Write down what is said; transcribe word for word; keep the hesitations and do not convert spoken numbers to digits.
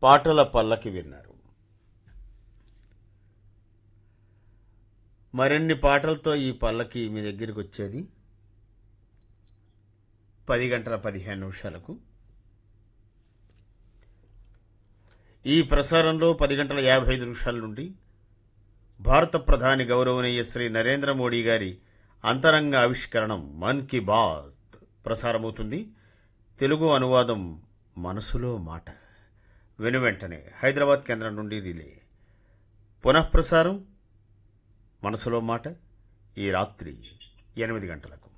పాటల పల్లకి విన్నారు. మరిన్ని పాటలతో ఈ పల్లకి మీ దగ్గరికి వచ్చేది పది గంటల పదిహేను నిమిషాలకు. ఈ ప్రసారంలో పది గంటల యాభై ఐదు నిమిషాల నుండి భారత ప్రధాని గౌరవనీయ శ్రీ నరేంద్ర మోడీ గారి అంతరంగ ఆవిష్కరణం మన్ కీ బాత్ ప్రసారమవుతుంది. తెలుగు అనువాదం మనసులో మాట. విను వెంటనే హైదరాబాద్ కేంద్రం నుండి రిలే. పునఃప్రసారం మనసులో మాట ఈ రాత్రి ఎనిమిది గంటలకు.